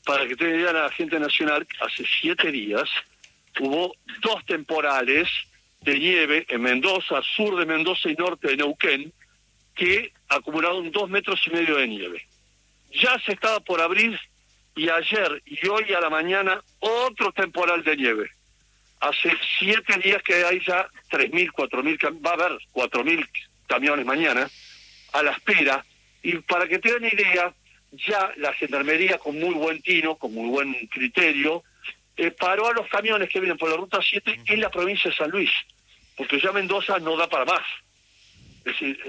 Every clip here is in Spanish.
para que tengan idea la gente nacional, hace 7 días hubo 2 temporales de nieve en Mendoza, sur de Mendoza y norte de Neuquén, que acumularon 2,5 metros de nieve. Ya se estaba por abrir, y ayer y hoy a la mañana otro temporal de nieve. Hace 7 días que hay ya 3.000, 4.000, va a haber 4.000 camiones mañana a la espera. Y para que tengan idea, ya la Gendarmería, con muy buen tino, con muy buen criterio, paró a los camiones que vienen por la Ruta 7 en la provincia de San Luis, porque ya Mendoza no da para más. Es decir,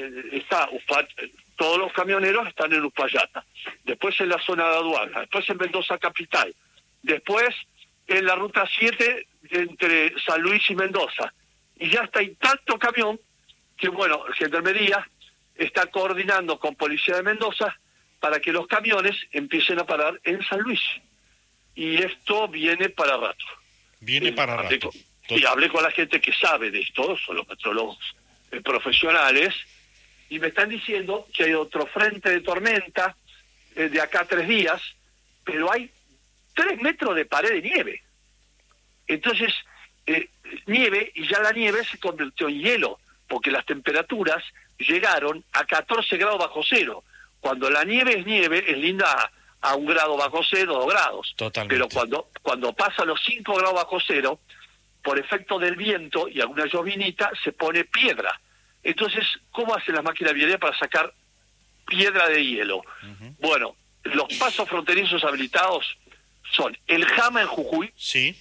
todos los camioneros están en Uspallata, después en la zona de aduana, después en Mendoza capital, después en la Ruta 7 entre San Luis y Mendoza. Y ya está, hay tanto camión que, bueno, Gendarmería está coordinando con Policía de Mendoza para que los camiones empiecen a parar en San Luis. Y esto viene para rato. Viene para rato. Y hablé con la gente que sabe de esto, son los meteorólogos profesionales, y me están diciendo que hay otro frente de tormenta de acá a 3 días, pero hay 3 metros de pared de nieve. Entonces, nieve, y ya la nieve se convirtió en hielo, porque las temperaturas llegaron a 14 grados bajo cero. Cuando la nieve, es linda a 1 grado bajo cero, 2 grados. Totalmente. Pero cuando pasa los 5 grados bajo cero, por efecto del viento y alguna llovinita, se pone piedra. Entonces, ¿cómo hacen las máquinas vialeras para sacar piedra de hielo? Uh-huh. Bueno, los pasos fronterizos habilitados son el Jama en Jujuy, sí,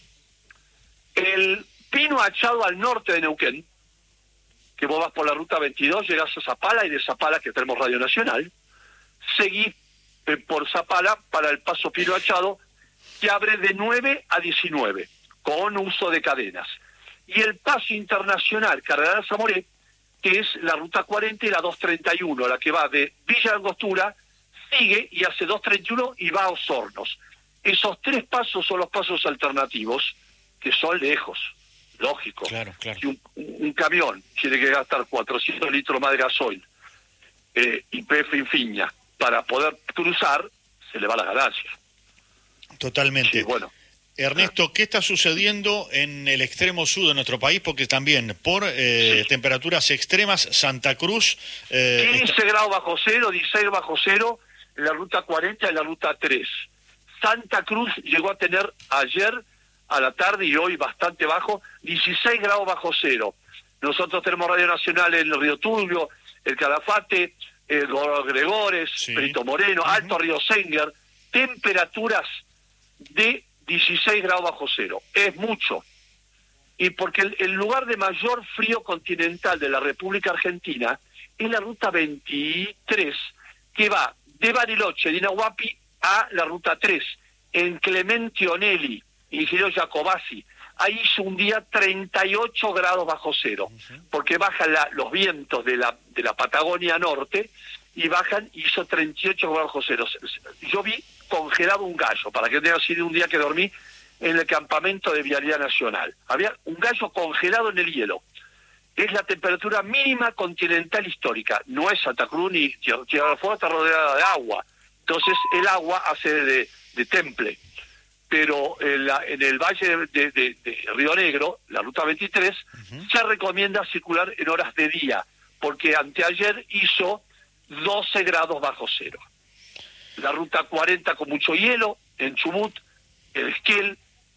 el Pino Achado al norte de Neuquén, que vos vas por la ruta 22, llegás a Zapala, y de Zapala, que tenemos Radio Nacional, seguís por Zapala para el paso Pino Achado, que abre de 9 a 19, con uso de cadenas. Y el paso internacional Cardenal Zamoré, que es la ruta 40 y la 231, la que va de Villa Angostura, sigue y hace 231 y va a Osornos. Esos 3 pasos son los pasos alternativos, que son lejos, lógico. Claro. Si un camión tiene que gastar 400 litros más de gasoil, y PF Infiña, para poder cruzar, se le va la ganancia. Totalmente. Sí, bueno. Ernesto, ¿qué está sucediendo en el extremo sur de nuestro país? Porque también por temperaturas extremas, Santa Cruz... 15 grados bajo cero, 16 bajo cero, en la ruta 40 y la ruta 3. Santa Cruz llegó a tener ayer a la tarde y hoy bastante bajo, 16 grados bajo cero. Nosotros tenemos Radio Nacional en el Río Turbio, el Calafate, el Gregores, sí, Perito Moreno, uh-huh, Alto Río Senger, temperaturas de 16 grados bajo cero. Es mucho. Y porque el lugar de mayor frío continental de la República Argentina es la ruta 23, que va de Bariloche, de Inahuapi, a la ruta 3, en Clemente Onelli, Ingeniero Jacobasi. Ahí hizo un día 38 grados bajo cero, uh-huh, porque bajan los vientos de la Patagonia Norte, y bajan, y hizo 38 grados bajo cero. Yo vi congelado un gallo, para que tenga sido un día que dormí en el campamento de Vialidad Nacional. Había un gallo congelado en el hielo. Es la temperatura mínima continental histórica. No es Santa Cruz ni Tierra del Fuego, está rodeada de agua. Entonces el agua hace de temple. Pero en el valle de Río Negro, la ruta 23, uh-huh, se recomienda circular en horas de día, porque anteayer hizo 12 grados bajo cero. La ruta 40 con mucho hielo, en Chubut, el Esquel,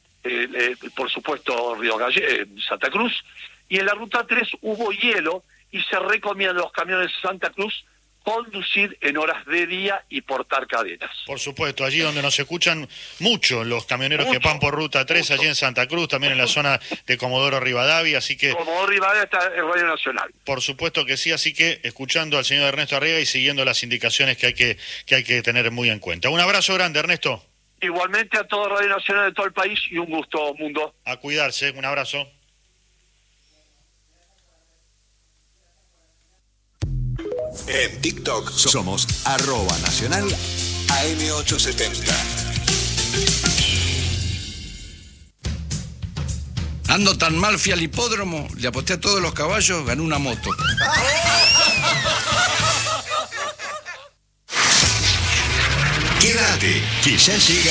por supuesto Santa Cruz, y en la ruta 3 hubo hielo, y se recomienda a los camiones de Santa Cruz conducir en horas de día y portar cadenas. Por supuesto, allí donde nos escuchan mucho los camioneros que van por ruta 3, allí en Santa Cruz, también en la zona de Comodoro Rivadavia, así que... Comodoro Rivadavia está en Radio Nacional. Por supuesto que sí, así que escuchando al señor Ernesto Arriaga y siguiendo las indicaciones que hay que tener muy en cuenta. Un abrazo grande, Ernesto. Igualmente a todo Radio Nacional de todo el país, y un gusto, mundo. A cuidarse, un abrazo. En TikTok somos @nacional AM870. Ando tan mal, fui al hipódromo, le aposté a todos los caballos, gané una moto. Quédate, que ya llega